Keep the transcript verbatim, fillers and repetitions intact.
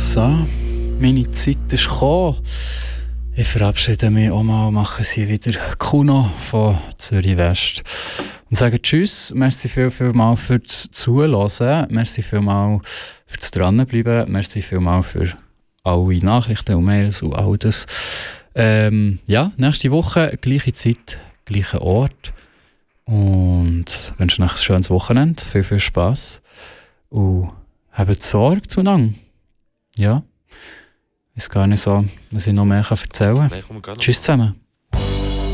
So, meine Zeit ist gekommen. Ich verabschiede mich auch mal, mache sie wieder Kuno von Zürich West. Und sage Tschüss, merci viel, viel mal fürs Zuhören, merci viel mal fürs Dranbleiben, merci viel mal für alle Nachrichten und Mails und all das. Ähm, ja, nächste Woche, gleiche Zeit, gleicher Ort. Und wünsche euch ein schönes Wochenende, viel, viel Spass. Und habt Sorge zueinander. Ja. Ich weiß gar nicht so, was ich noch mehr erzählen kann. Tschüss zusammen.